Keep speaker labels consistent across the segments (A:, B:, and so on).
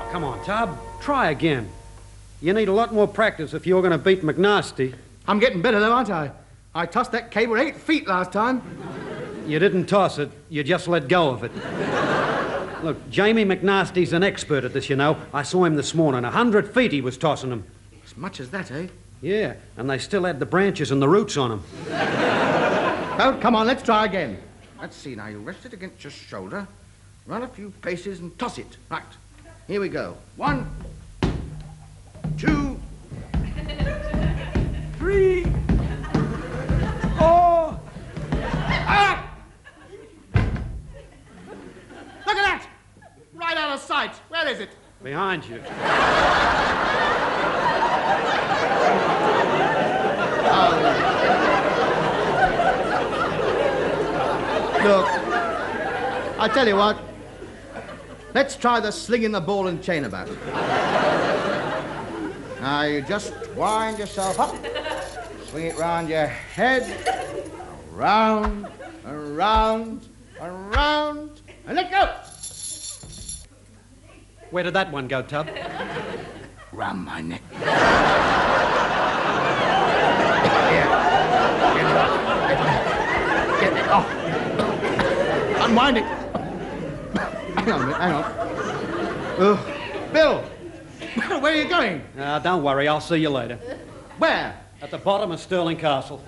A: Come on, Tub. Try again. You need a lot more practice if you're going to beat McNasty.
B: I'm getting better, though, aren't I? I tossed that cable 8 feet last time.
A: You didn't toss it. You just let go of it. Look, Jamie McNasty's an expert at this, you know. I saw him this morning. 100 feet he was tossing them.
B: As much as that, eh?
A: Yeah, and they still had the branches and the roots on them.
B: Oh, come on, let's try again. Let's see now. You rest it against your shoulder, run a few paces and toss it. Right. Here we go. 1, 2, 3, 4. Ah! Look at that! Right out of sight. Where is it?
A: Behind you.
B: Look, I tell you what. Let's try the slinging the ball and chain about. Now you just wind yourself up, swing it round your head, around, around, around, and let go.
A: Where did that one go, Tub?
B: Round my neck. Get it off. Unwind it. Hang on a minute, hang on. Bill, where are you going?
A: Don't worry, I'll see you later.
B: Where?
A: At the bottom of Stirling Castle.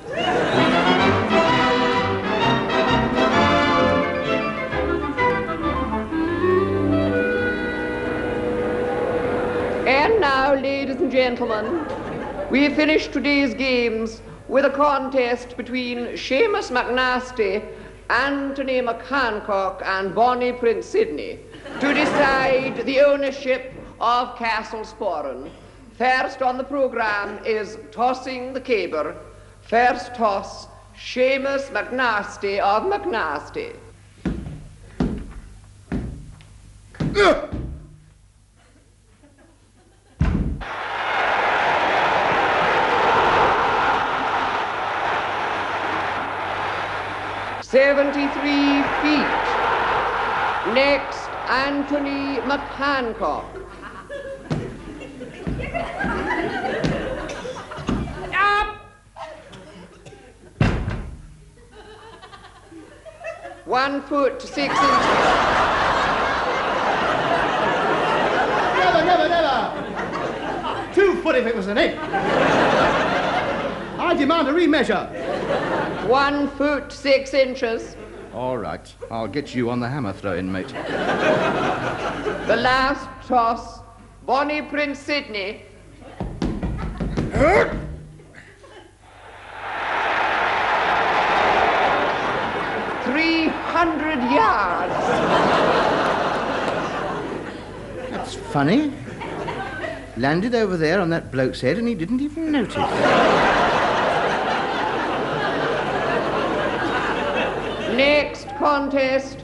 C: And now, ladies and gentlemen, we finish today's games with a contest between Seamus McNasty, Anthony McHancock, and Bonnie Prince Sidney to decide the ownership of Castle Sporran. First on the programme is tossing the caber. First toss, Seamus McNasty of McNasty. 73 feet. Next, Anthony McHancock. Up! 1 foot 6 inches.
B: Never. 2 foot if it was an inch. I demand a remeasure.
C: 1 foot 6 inches.
B: All right. I'll get you on the hammer throw-in, mate.
C: The last toss, Bonnie Prince Sidney. 300 yards.
B: That's funny. Landed over there on that bloke's head and he didn't even notice.
C: Next contest,